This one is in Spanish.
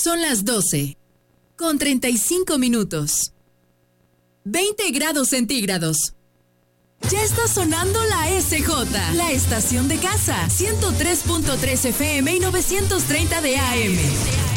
Son las 12, con 35 minutos. 20 grados centígrados. Ya está sonando la SJ, la estación de casa, 103.3 FM y 930 de AM.